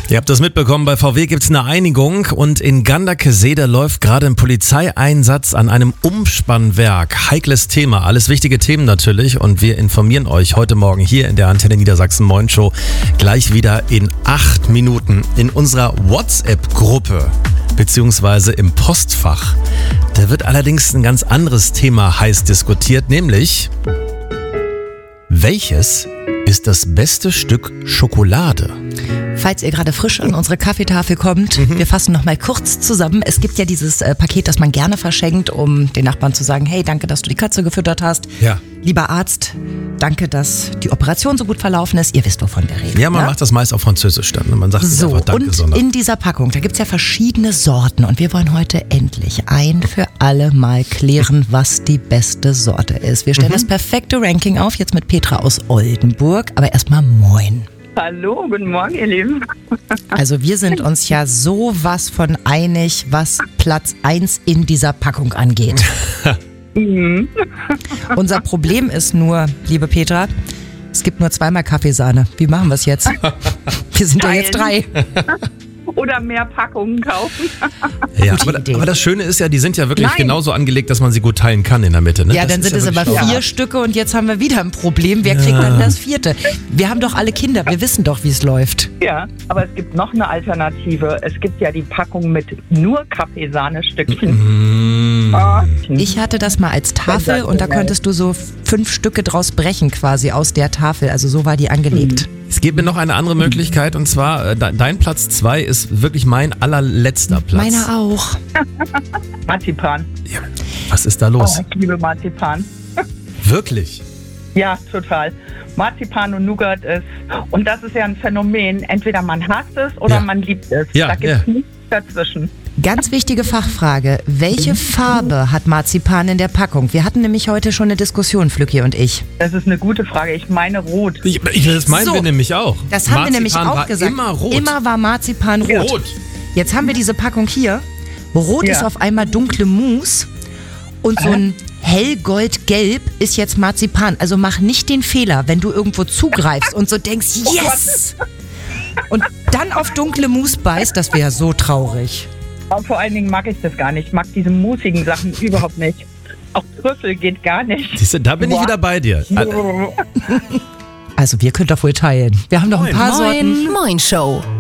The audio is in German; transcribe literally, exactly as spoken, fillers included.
Ihr habt das mitbekommen, bei V W gibt es eine Einigung und in Ganderkesee läuft gerade ein Polizeieinsatz an einem Umspannwerk. Heikles Thema, alles wichtige Themen natürlich und wir informieren euch heute Morgen hier in der Antenne Niedersachsen Moin Show gleich wieder in acht Minuten in unserer WhatsApp-Gruppe beziehungsweise im Postfach. Da wird allerdings ein ganz anderes Thema heiß diskutiert, nämlich welches ist das beste Stück Schokolade? Falls ihr gerade frisch an unsere Kaffeetafel kommt, mhm. wir fassen noch mal kurz zusammen. Es gibt ja dieses äh, Paket, das man gerne verschenkt, um den Nachbarn zu sagen, hey, danke, dass du die Katze gefüttert hast. Ja. Lieber Arzt, danke, dass die Operation so gut verlaufen ist. Ihr wisst, wovon wir reden. Ja, man ja? macht das meist auf Französisch dann. Man sagt so, einfach Danke, und sondern in dieser Packung, da gibt's ja verschiedene Sorten und wir wollen heute endlich ein für alle Mal klären, was die beste Sorte ist. Wir stellen mhm. das perfekte Ranking auf, jetzt mit Petra aus Oldenburg, aber erstmal moin. Hallo, guten Morgen, ihr Lieben. Also wir sind uns ja sowas von einig, was Platz eins in dieser Packung angeht. Mhm. Unser Problem ist nur, liebe Petra, es gibt nur zweimal Kaffeesahne. Wie machen wir es jetzt? Wir sind ja jetzt drei. Oder mehr Packungen kaufen. Ja, aber, aber das Schöne ist ja, die sind ja wirklich Nein. genauso angelegt, dass man sie gut teilen kann in der Mitte. Ne? Ja, das dann sind ja es aber vier vier Stücke und jetzt haben wir wieder ein Problem. Wer kriegt dann das vierte? Wir haben doch alle Kinder, wir wissen doch, wie es läuft. Ja, aber es gibt noch eine Alternative. Es gibt ja die Packung mit nur Kaffeesahnestückchen. Mm. Oh. Ich hatte das mal als Tafel und da konntest du so fünf Stücke draus brechen quasi aus der Tafel. Also so war die angelegt. Es gibt mir noch eine andere Möglichkeit und zwar, äh, dein Platz zwei ist wirklich mein allerletzter Platz. Meiner auch. Marzipan. Ja, was ist da los? Oh, ich liebe Marzipan. Wirklich? Ja, total. Marzipan und Nougat ist, und das ist ja ein Phänomen, entweder man hasst es oder Ja. man liebt es. Ja, da gibt es ja. nichts dazwischen. Ganz wichtige Fachfrage. Welche Farbe hat Marzipan in der Packung? Wir hatten nämlich heute schon eine Diskussion, Flücki und ich. Das ist eine gute Frage. Ich meine rot. Ich, ich, das meinen So. wir nämlich auch. Das haben Marzipan wir nämlich auch war gesagt. immer rot. Immer war Marzipan rot. Rot. Jetzt haben wir diese Packung hier. Rot Ja. ist auf einmal dunkle Mousse und so ein hellgoldgelb ist jetzt Marzipan. Also mach nicht den Fehler, wenn du irgendwo zugreifst und so denkst, yes! Und dann auf dunkle Mousse beißt, das wäre so traurig. Aber vor allen Dingen mag ich das gar nicht. Ich mag diese musigen Sachen überhaupt nicht. Auch Trüffel geht gar nicht. Siehst du, da bin ich Boah. wieder bei dir. Also wir können doch wohl teilen. Wir haben doch ein paar Sorten. Moin Show.